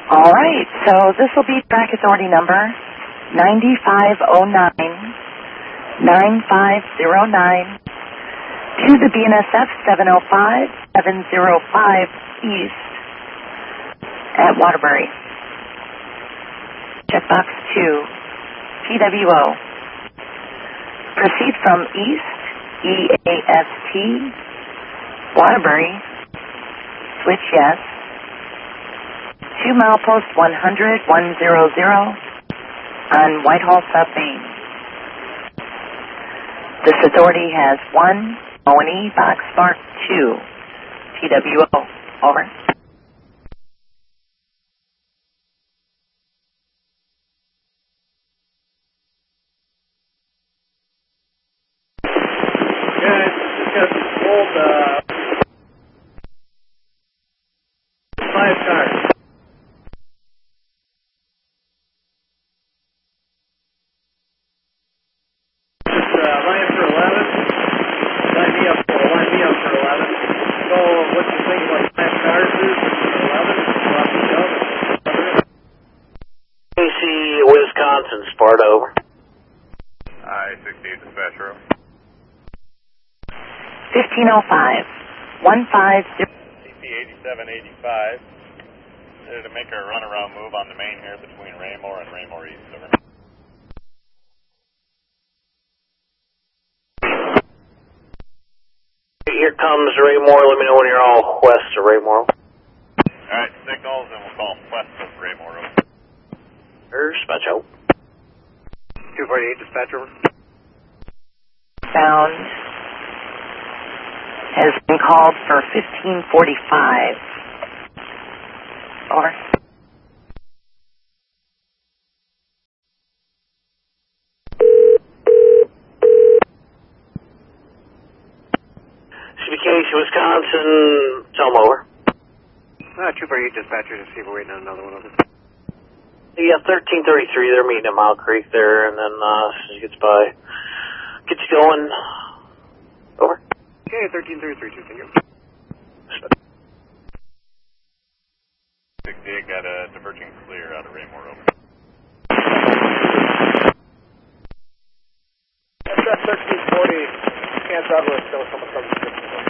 All right, so this will be track authority number 9509-9509 to the BNSF 705-705 East at Waterbury. Checkbox 2, PWO. Proceed from East, EAST, Waterbury, switch yes, to milepost 100-100 on Whitehall Sub Main. This authority has 1 O&E Box Mark 2, PWO. Over. Wisconsin, Sparta, over. I-68 dispatcher. 1505, 150. CP-8785. To make a runaround move on the main here between Raymore and Raymore East, over. Here comes Raymore. Let me know when you're all west of Raymore. Alright, signals, and we'll call west of Raymore, over. Dispatch out. 248 dispatcher. Sound has been called for 1545. Over. CBK, Wisconsin, tell them over. 248 dispatcher to see if we're waiting on another one, over. Yeah, 1333, they're meeting at Mile Creek there, and then as soon as he gets by, gets you going. Over. Okay, 1333, thank you. 68 got a diverging clear out of Raymore, over. SF 1340, can't travel until someone comes to 6.